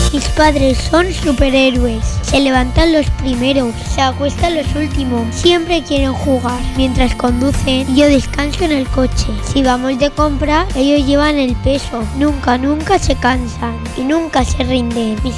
Mis padres son superhéroes. Se levantan los primeros, se acuestan los últimos. Siempre quieren jugar. Mientras conducen, yo descanso en el coche. Si vamos de compra, ellos llevan el peso. Nunca se cansan y nunca se rinden. Mis